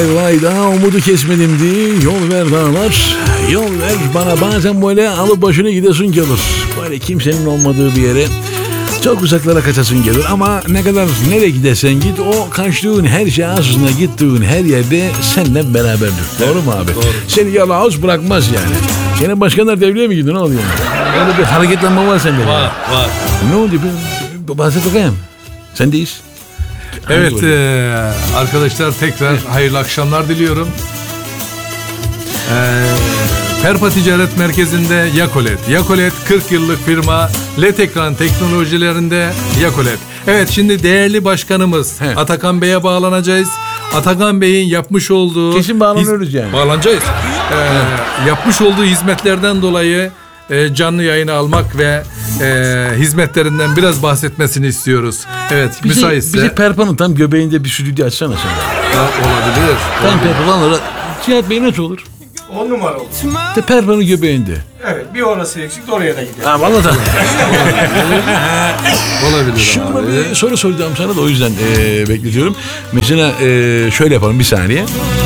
vay daha umudu kesmedim diye yol ver dağlar. Yol ver bana bazen böyle alıp başını gidesin gelir. Böyle kimsenin olmadığı bir yere çok uzaklara kaçasın gelir ama ne kadar nereye gidersen git o kaçtığın her şey aslında gittiğin her yerde seninle beraberdir. Doğru mu abi? Doğru. Seni yalağız bırakmaz yani. Senin başkanlar devriye mi gidiyor ne oluyor? Öyle bir hareketlenme var sende. Var. Ne oldu? Bahset bakayım. Sendeyiz. Evet arkadaşlar tekrar hayırlı akşamlar diliyorum. Perpa Ticaret Merkezi'nde Yakolet. Yakolet 40 yıllık firma. LED ekran teknolojilerinde Yakolet. Evet şimdi değerli başkanımız Atakan Bey'e bağlanacağız. Atakan Bey'in yapmış olduğu... Kesin bağlanıyoruz yani. Bağlanacağız. Yapmış olduğu hizmetlerden dolayı canlı yayını almak ve hizmetlerinden biraz bahsetmesini istiyoruz. Evet müsaitse. Bizi Perpa'nın tam göbeğinde bir stüdyo açsana sen. Olabilir. Tam Perpa'dan Cihat Bey nasıl olur? 10 numara oldu. Perpa'nın göbeğinde. Evet bir orası eksik de oraya da gidiyor. Ha vallahi tamam. Olabilir Şimdi abi. bir soru soracağım sana da o yüzden bekletiyorum. Mesela şöyle yapalım bir saniye.